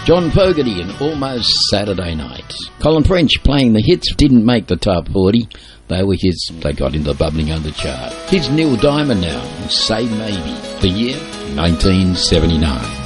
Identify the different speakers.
Speaker 1: John Fogerty and Almost Saturday Night. Colin French playing the hits didn't make the top 40. They were hits. They got into the bubbling under chart. Here's Neil Diamond now. Say Maybe. The year 1979.